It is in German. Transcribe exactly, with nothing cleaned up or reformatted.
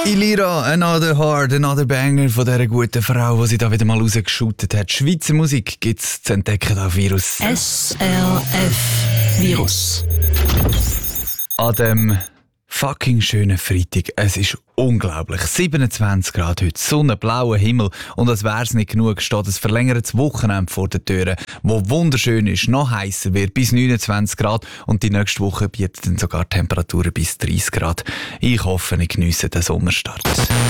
Ilira, Another Heart, Another Banger von dieser guten Frau, die sie da wieder mal rausgeschüttet hat. Schweizer Musik gibt es zu entdecken auf Virus. S R F Virus. An dem fucking schönen Freitag. Es ist unglaublich. siebenundzwanzig Grad heute, Sonne, blauer Himmel. Und als wäre es nicht genug, steht ein verlängertes Wochenende vor der Tür, wo wunderschön ist, noch heißer wird, bis neunundzwanzig Grad. Und die nächste Woche bietet dann sogar Temperaturen bis dreißig Grad. Ich hoffe, ich geniesse den Sommerstart.